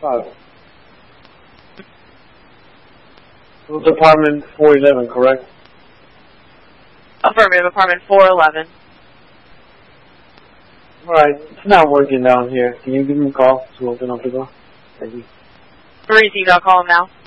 It was apartment 411, correct? Affirmative, apartment 411. Alright, it's not working down here. Can you give me a call to open up the door? Thank you. 3Z, I'll call him now.